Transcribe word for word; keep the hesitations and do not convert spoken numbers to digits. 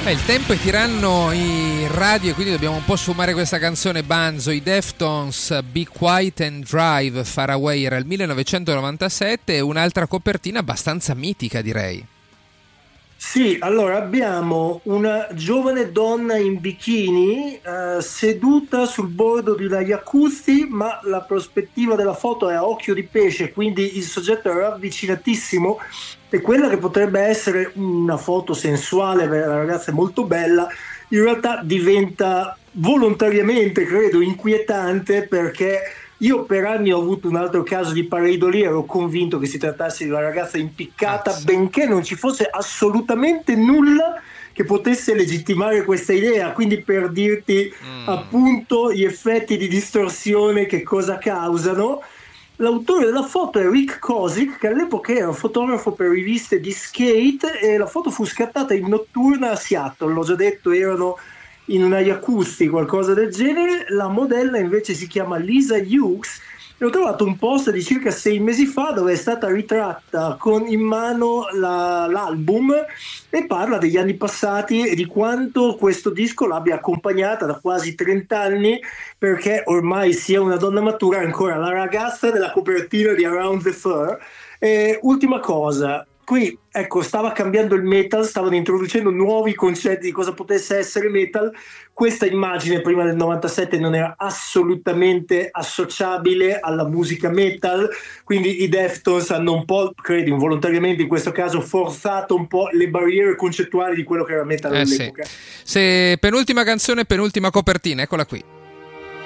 Beh, il tempo è tiranno in radio e quindi dobbiamo un po' sfumare questa canzone, Banzo. I Deftones, Be Quiet and Drive, Far Away, era il millenovecentonovantasette, e un'altra copertina abbastanza mitica, direi. Sì, allora abbiamo una giovane donna in bikini eh, seduta sul bordo di una jacuzzi, ma la prospettiva della foto è a occhio di pesce, quindi il soggetto è ravvicinatissimo, e quella che potrebbe essere una foto sensuale, la ragazza è molto bella, in realtà diventa volontariamente, credo, inquietante, perché io per anni ho avuto un altro caso di pareidolia, ero convinto che si trattasse di una ragazza impiccata, Cazzo. benché non ci fosse assolutamente nulla che potesse legittimare questa idea. Quindi, per dirti Mm. appunto gli effetti di distorsione che cosa causano, l'autore della foto è Rick Kosick, che all'epoca era un fotografo per riviste di skate, e la foto fu scattata in notturna a Seattle, l'ho già detto, erano in una jacuzzi, qualcosa del genere. La modella invece si chiama Lisa Hughes, e ho trovato un post di circa sei mesi fa dove è stata ritratta con in mano la, l'album, e parla degli anni passati e di quanto questo disco l'abbia accompagnata da quasi trenta anni, perché ormai sia una donna matura, è ancora la ragazza della copertina di Around the Fur. E ultima cosa, qui ecco, stava cambiando il metal, stavano introducendo nuovi concetti di cosa potesse essere metal. Questa immagine prima del novantasette non era assolutamente associabile alla musica metal, quindi i Deftones hanno un po', credo involontariamente in questo caso, forzato un po' le barriere concettuali di quello che era metal Eh sì. all'epoca. Se penultima canzone, penultima copertina, eccola qui.